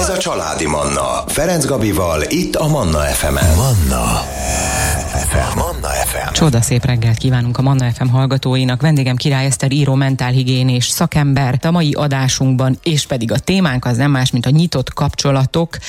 Ez a Családi Manna. Ferenc Gabival, itt a Manna FM-en. Manna FM. Manna FM. Csodaszép reggelt kívánunk a Manna FM hallgatóinak. Vendégem Király Eszter író, mentálhigiénés szakember. A mai adásunkban, és pedig a témánk az nem más, mint a nyitott kapcsolatok,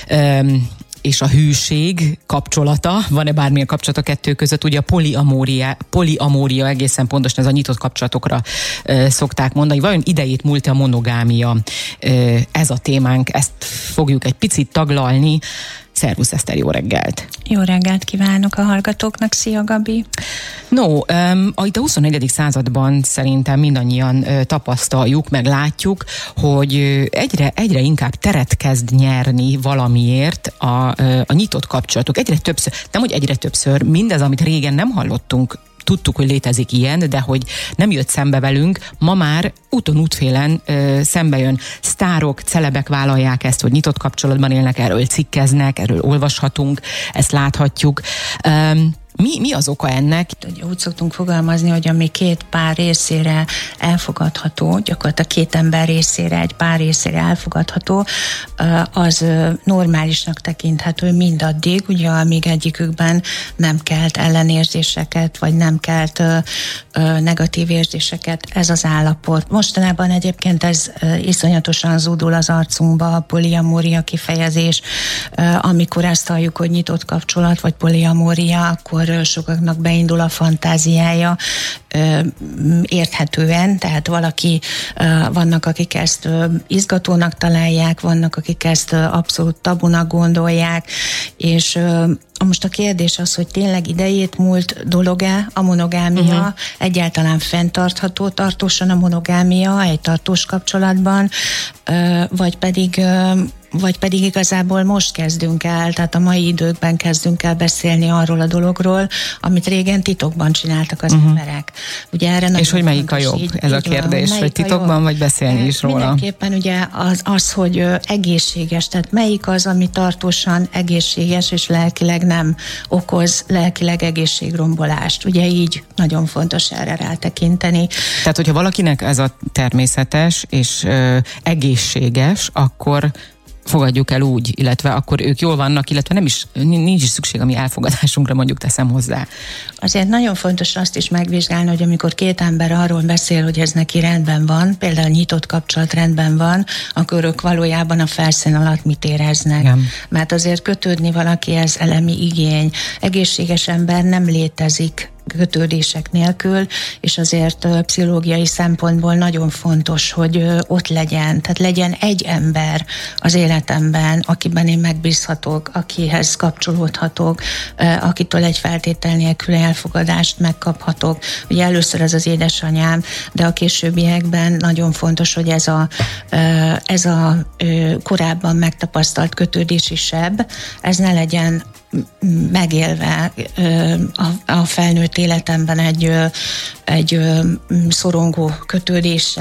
és a hűség kapcsolata. Van-e bármilyen kapcsolat a kettő között? Ugye a poliamória egészen pontosan, ez a nyitott kapcsolatokra szokták mondani. Vajon idejét múlt a monogámia? Ez a témánk, ezt fogjuk egy picit taglalni. Szervusz Eszter, jó reggelt! Jó reggelt kívánok a hallgatóknak, szia Gabi! No, itt a 24. században szerintem mindannyian tapasztaljuk, meg látjuk, hogy egyre inkább teret kezd nyerni valamiért a nyitott kapcsolatok. Egyre többször, nem hogy egyre többször, mindez, amit régen nem hallottunk, tudtuk, hogy létezik ilyen, de hogy nem jött szembe velünk, ma már úton útfélen szembe jön. Sztárok, celebek vállalják ezt, hogy nyitott kapcsolatban élnek, erről cikkeznek, erről olvashatunk, ezt láthatjuk. Mi az oka ennek? Úgy szoktunk fogalmazni, hogy ami két pár részére elfogadható, gyakorlatilag két ember részére, egy pár részére elfogadható, az normálisnak tekinthető mindaddig, ugye, amíg egyikükben nem kelt ellenérzéseket, vagy nem kelt negatív érzéseket, ez az állapot. Mostanában egyébként ez iszonyatosan zúdul az arcunkba, a poliamória kifejezés, amikor ezt halljuk, hogy nyitott kapcsolat, vagy poliamória, akkor sokaknak beindul a fantáziája érthetően, tehát vannak, akik ezt izgatónak találják, vannak, akik ezt abszolút tabunak gondolják, és most a kérdés az, hogy tényleg idejét múlt dolog-e a monogámia, egyáltalán fenntartható tartósan a monogámia egy tartós kapcsolatban, vagy pedig igazából most kezdünk el, tehát a mai időkben kezdünk el beszélni arról a dologról, amit régen titokban csináltak az emberek. Ugye erre és hogy melyik a jobb? Ez a kérdés, hogy titokban vagy beszélni is róla? Mindenképpen ugye az, hogy egészséges, tehát melyik az, ami tartósan egészséges, és lelkileg nem okoz lelkileg egészségrombolást. Ugye így nagyon fontos erre rátekinteni. Tehát, hogyha valakinek ez a természetes és egészséges, akkor fogadjuk el úgy, illetve akkor ők jól vannak, illetve nincs is szükség a mi elfogadásunkra, mondjuk teszem hozzá. Azért nagyon fontos azt is megvizsgálni, hogy amikor két ember arról beszél, hogy ez neki rendben van, például nyitott kapcsolat rendben van, akkor ők valójában a felszín alatt mit éreznek. Igen. Mert azért kötődni valakihez elemi igény. Egészséges ember nem létezik kötődések nélkül, és azért pszichológiai szempontból nagyon fontos, hogy ott legyen, tehát legyen egy ember az életemben, akiben én megbízhatok, akihez kapcsolódhatok, akitől egy feltétel nélkül elfogadást megkaphatok. Ugye először ez az édesanyám, de a későbbiekben nagyon fontos, hogy ez a korábban megtapasztalt kötődési seb, ez ne legyen megélve a felnőtt életemben egy szorongó kötődés